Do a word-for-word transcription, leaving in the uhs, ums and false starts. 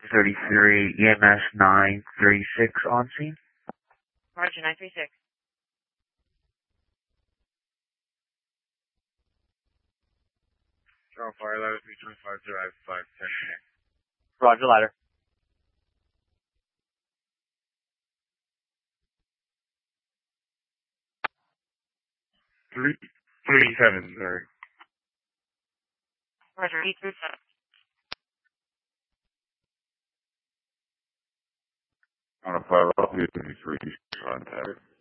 thirty-three, E M S nine thirty-six on scene. Roger, nine three six. Charles Fire Ladder three twenty-five, zero five ten. Roger, ladder. Three, three, seven, sorry. Roger, eight three seven. On a fire up, three, contact.